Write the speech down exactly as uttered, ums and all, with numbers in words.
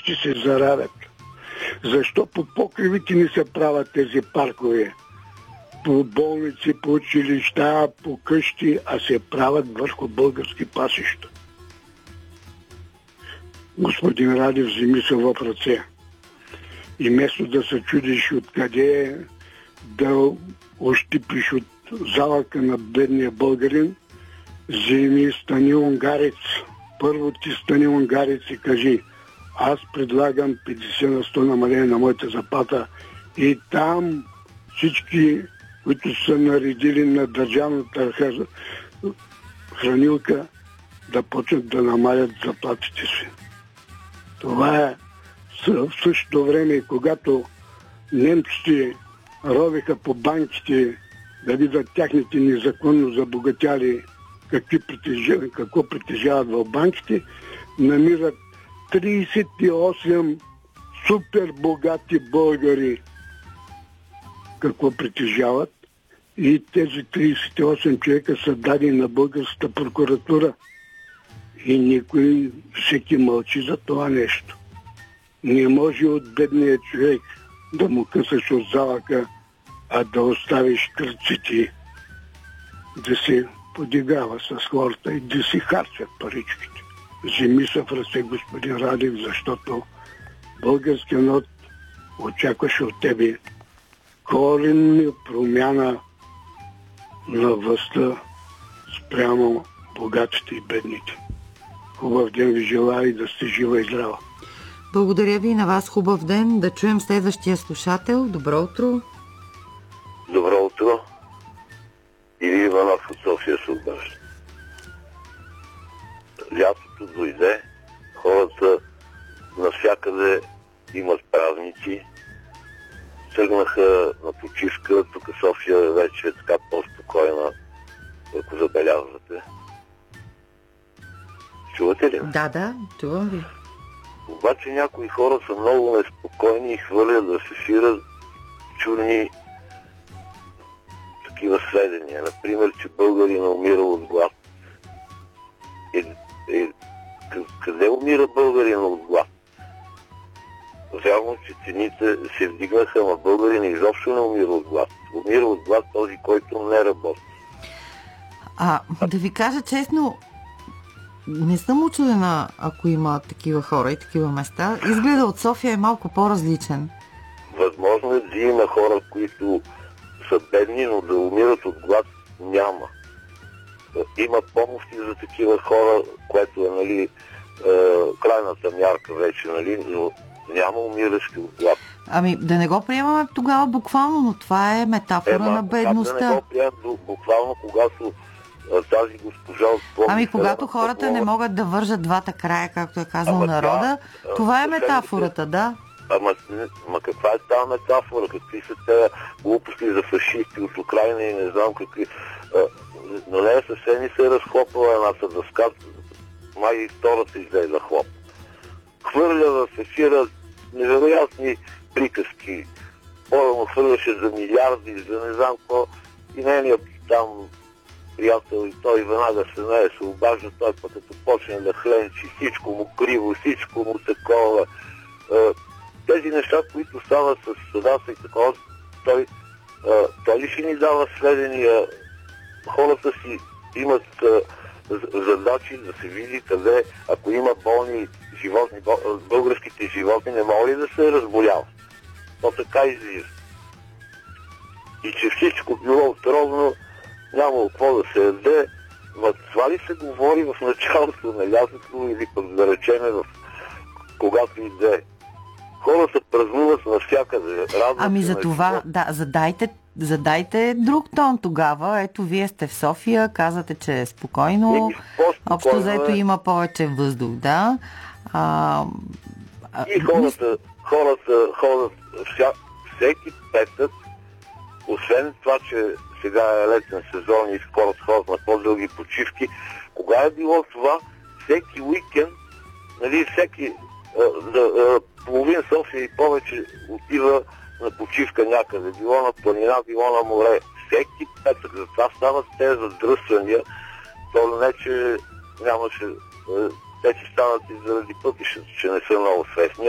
ще се заравят. Защо по покривите ни се правят тези паркове? По болници, по училища, по къщи, а се правят върху български пасища. Господин Радев, вземи се в ръце. И вместо да се чудиш откъде е, да ощипиш от залъка на бедния българин, вземи, стани унгарец. Първо ти стани унгарец и кажи: аз предлагам петдесет на сто намаление на моята заплата, и там всички, които са наредили на държавната хранилка, да почнат да намалят заплатите си. Това е в същото време, когато немците ровиха по банките да видят тяхните незаконно забогатяли какви притежават, какво притежават в банките, намират тридесет и осем супер богати българи какво притежават, и тези тридесет и осем човека са дадени на българската прокуратура. И никой, всеки мълчи за това нещо. Не може от бедния човек да му късаш от залъка, а да оставиш кръците да се подигава с хората и да си харчат паричките. Вземи се в ръце, господин Радев, защото българският народ очакваше от тебе коренна промяна на властта спрямо богатите и бедните. Хубав ден ви желая и да сте жива и здрава. Благодаря ви, на вас хубав ден. Да чуем следващия слушател. Добро утро. Добро утро. Или Иванов от София се обръща. Лятото дойде, хората навсякъде имат празници, тръгнаха на почивка. Тук София вече е така по-спокойна, ако забелязвате. Чувате ли? Да, да, чувам ви. Обаче някои хора са много неспокойни и хвърлят да се ширят чудни такива сведения. Например, че българина умирал от глад. Е, е, къде умира българина от глад? Вярно, че цените се вдигнаха, но българина изобщо не умира от глад. Умира от глад този, който не работи. А, да ви кажа честно, не съм учудена, ако има такива хора и такива места. Изгледа от София е малко по-различен. Възможно е да има хора, които са бедни, но да умират от глад няма. Има помощи за такива хора, което е, нали, е, крайната мярка вече, нали, но няма умиращи от глад. Ами, да не го приемаме тогава буквално, но това е метафора Ема, на бедността. Да не го приемаме буквално, когато тази госпожа от Пловдив... Ами, когато хората могат... не могат да вържат двата края, както е казал ама народа, тя, това е последните... метафората, да. Ама, ама каква е тази метафора? Какви са тези глупости за фашисти от Украина и не знам какви... На нея съвсем ни се е разхлопала едната дъска, май и втората излезе хлоп. Хвърля в ефира невероятни приказки. По-рано хвърляше за милиарди, за не знам какво. И нейният там приятел и той веднага се нея се обажда, той пък като почне да хленчи, всичко му криво, всичко му такова. Тези неща, които стават с съдата и такова, той, той ли ще ни дава сведения? Хората си имат задачи да се види къде, ако има болни животни, българските животни не могат ли да се разболяват. То така излиза. И че всичко било отровно, няма какво да се яде. Но това ли се говори в началото на лятото или пък да речеме в когато иде? Хората празнуват навсякъде. Ами за това, да, задайте, задайте друг тон тогава. Ето, вие сте в София, казвате, че е спокойно. Общо заето има повече въздух, да. А, и хората, хората ходят вся, всеки петък, освен това, че сега е летен сезон и скоро ходят на по-дълги почивки. Кога е било това? Всеки уикенд, нали, всеки а, а, половин София и повече отива на почивка някъде. Било на планина, било на море. Всеки петък. За това стават тези задръствания. То не, че нямаше... Те, че станат и заради пътищата, че не са много свестни.